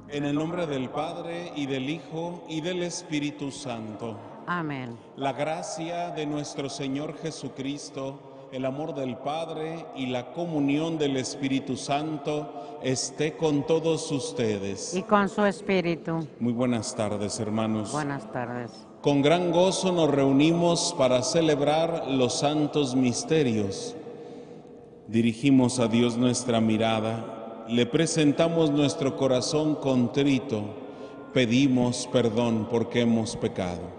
En el nombre del Padre, y del Hijo, y del Espíritu Santo. Amén. La gracia de nuestro Señor Jesucristo, el amor del Padre y la comunión del Espíritu Santo esté con todos ustedes. Y con su espíritu. Muy buenas tardes, hermanos. Buenas tardes. Con gran gozo nos reunimos para celebrar los santos misterios. Dirigimos a Dios nuestra mirada, le presentamos nuestro corazón contrito, pedimos perdón porque hemos pecado.